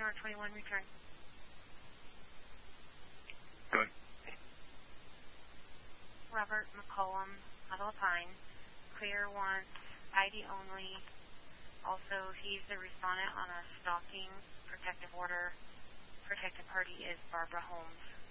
R21, return. Good. Robert McCollum, Huddle Pine. Clear wants ID only. Also, he's the respondent on a stalking protective order. Protected party is Barbara Holmes.